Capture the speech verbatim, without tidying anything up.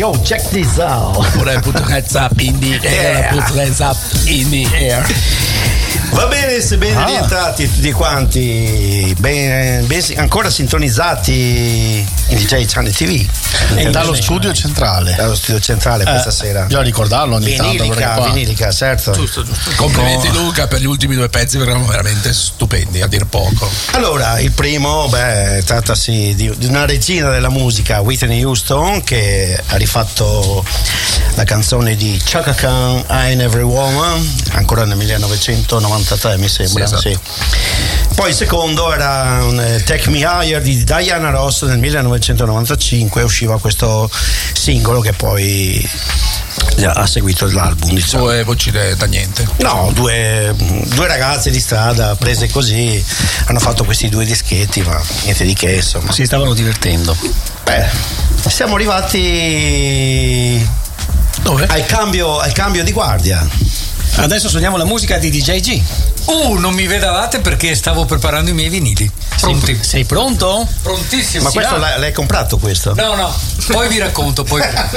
Yo, check this out. Oppure put your hands up in the air, put your hands up in the air. Va bene, se ben Ah. rientrati tutti quanti, ben, ben ancora sintonizzati in D J Channel T V. E dallo studio centrale. Dallo studio centrale questa Eh, sera. bisogna ricordarlo ogni tanto. perché Vinilica, qua- vinilica, certo. Giusto, giusto. Complimenti Luca per gli ultimi due pezzi perché erano veramente stupendi, a dir poco. Allora, il primo, beh, trattasi di, di una regina della musica, Whitney Houston, che ha rifatto la canzone di Chaka Khan, I Ain't Every Woman, ancora nel millenovecentonovantatré mi sembra. Sì, esatto. Sì. Poi il secondo era un eh, Take Me Higher di Diana Ross nel millenovecentonovantacinque, usciva questo singolo che poi ha seguito l'album, diciamo. Due voci da da niente. No, due, due ragazze di strada prese così hanno fatto questi due dischetti, ma niente di che, insomma. Si stavano divertendo. Beh, siamo arrivati Dove? al cambio, al cambio di guardia. Adesso suoniamo la musica di D J G. Uh, non mi vedavate perché stavo preparando i miei vinili. Pronti? Sei pronto? Prontissimo. Ma Sì, questo va. l'hai, l'hai comprato questo? No, no, poi vi racconto, poi